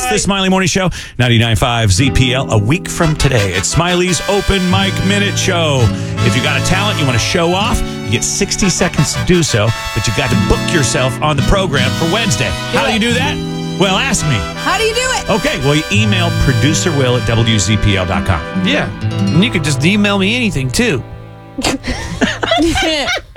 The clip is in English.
It's the Smiley Morning Show, 99.5 ZPL, a week from today. It's Smiley's Open Mic Minute Show. If you got a talent you want to show off, you get 60 seconds to do so, but you got to book yourself on the program for Wednesday. How do you do that? Well, ask me. How do you do it? Okay, well, you email producerwill@wzpl.com. Yeah. And you could just email me anything, too.